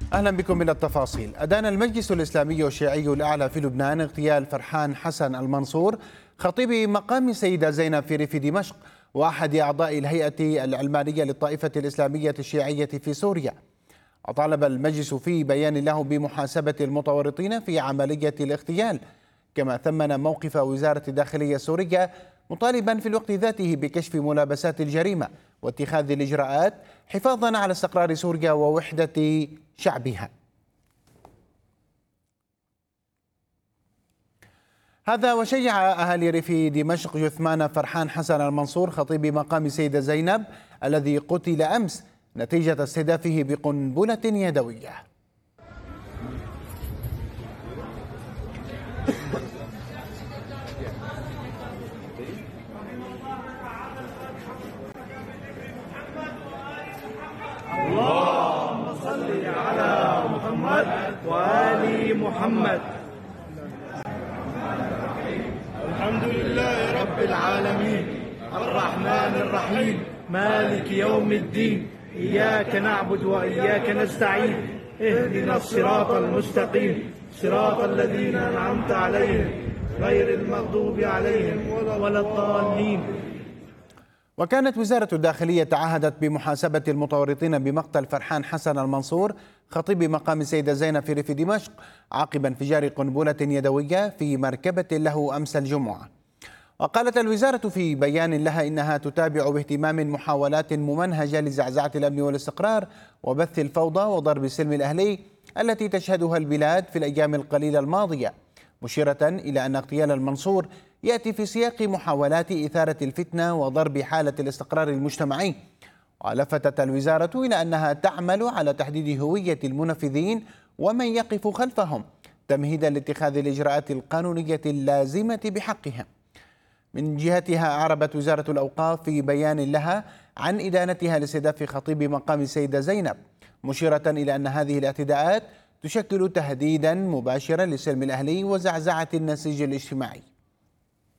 أهلا بكم إلى التفاصيل. أدان المجلس الإسلامي الشيعي الأعلى في لبنان اغتيال فرحان حسن المنصور خطيب مقام السيدة زينب في ريف دمشق وأحد أعضاء الهيئة العلمانية للطائفة الإسلامية الشيعية في سوريا. وطالب المجلس في بيان له بمحاسبة المتورطين في عملية الاغتيال، كما ثمن موقف وزارة الداخلية السورية مطالبا في الوقت ذاته بكشف ملابسات الجريمة واتخاذ الإجراءات حفاظا على استقرار سوريا ووحدة شعبها. هذا وشيع أهالي ريف دمشق جثمان فرحان حسن المنصور خطيب مقام سيدة زينب الذي قتل أمس نتيجة استهدافه بقنبلة يدوية. اللهم صل على محمد وآل محمد. الحمد لله رب العالمين الرحمن الرحيم مالك يوم الدين، إياك نعبد وإياك نستعين، اهدنا الصراط المستقيم صراط الذين أنعمت عليهم غير المغضوب عليهم ولا الضالين. وكانت وزارة الداخلية تعهدت بمحاسبة المتورطين بمقتل فرحان حسن المنصور خطيب مقام السيدة زينب في ريف دمشق عقب انفجار قنبلة يدوية في مركبة له أمس الجمعة. وقالت الوزارة في بيان لها إنها تتابع باهتمام محاولات ممنهجة لزعزعة الأمن والاستقرار وبث الفوضى وضرب السلم الأهلي التي تشهدها البلاد في الأيام القليلة الماضية، مشيرة إلى أن اغتيال المنصور يأتي في سياق محاولات إثارة الفتنة وضرب حالة الاستقرار المجتمعي. ولفتت الوزارة إلى أنها تعمل على تحديد هوية المنفذين ومن يقف خلفهم تمهيدا لاتخاذ الإجراءات القانونية اللازمة بحقهم. من جهتها أعربت وزارة الأوقاف في بيان لها عن إدانتها لاستهداف خطيب مقام السيدة زينب، مشيرة إلى أن هذه الاعتداءات تشكل تهديدا مباشرا للسلم الأهلي وزعزعة النسيج الاجتماعي.